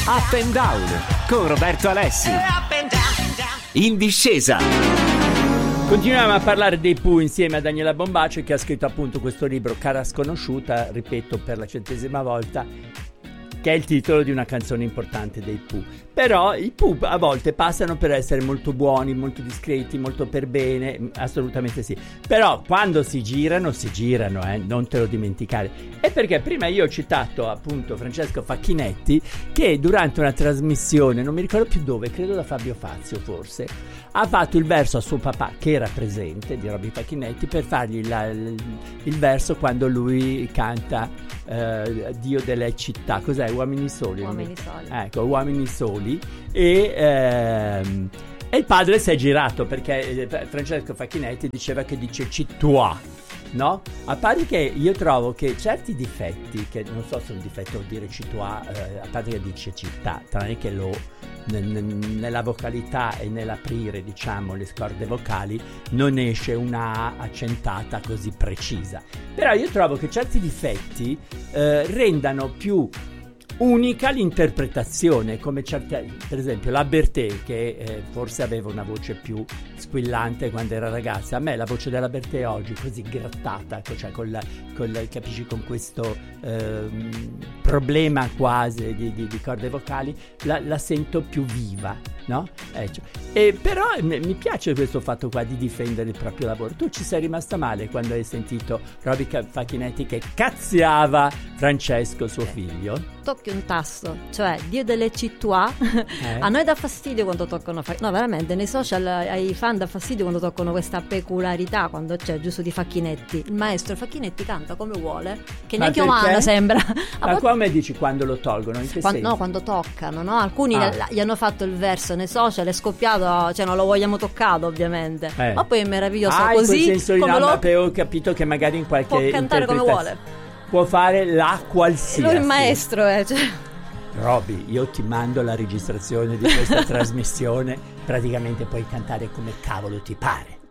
Up and Down con Roberto Alessi. In discesa. Continuiamo a parlare dei Pooh insieme a Daniela Bombace, che ha scritto appunto questo libro Cara sconosciuta, ripeto per la 100ª volta, che è il titolo di una canzone importante dei Pooh. Però i Pooh a volte passano per essere molto buoni, molto discreti, molto per bene, assolutamente sì. Però quando si girano, non te lo dimenticare. E perché prima io ho citato appunto Francesco Facchinetti, che durante una trasmissione, non mi ricordo più dove, credo da Fabio Fazio forse, ha fatto il verso a suo papà, che era presente, di Robby Facchinetti, per fargli il verso quando lui canta Dio delle città. Cos'è? Uomini soli. Uomini soli. Ecco, Uomini soli. E il padre si è girato, perché Francesco Facchinetti diceva che dice città, no? A parte che io trovo che certi difetti, che non so se un difetto vuol dire città, a parte che dice città, tranne che nella vocalità e nell'aprire, diciamo, le scorde vocali non esce una A accentata così precisa. Però io trovo che certi difetti rendano più unica l'interpretazione, come per esempio la Bertè, che forse aveva una voce più squillante quando era ragazza. A me la voce della Bertè oggi, così grattata, cioè capisci, con questo problema quasi di corde vocali, la sento più viva, no? Però mi piace questo fatto qua di difendere il proprio lavoro. Tu ci sei rimasta male quando hai sentito Robby Facchinetti che cazziava Francesco, suo figlio? Tocchi un tasto, cioè Dio delle città. A noi dà fastidio quando toccano no, veramente, nei social ai fan dà fastidio quando toccano questa peculiarità, quando c'è giusto di Facchinetti. Il maestro Facchinetti canta come vuole, che neanche umano sembra. Ma come dici quando lo tolgono? In che senso? No, quando toccano, no? Alcuni gli hanno fatto il verso nei social, è scoppiato, cioè non lo vogliamo toccato ovviamente. Ma poi è meraviglioso così. In quel senso come ho capito che magari in qualche può cantare come vuole. Può fare la qualsiasi. Lui il maestro Robby, io ti mando la registrazione di questa trasmissione, praticamente puoi cantare come cavolo ti pare.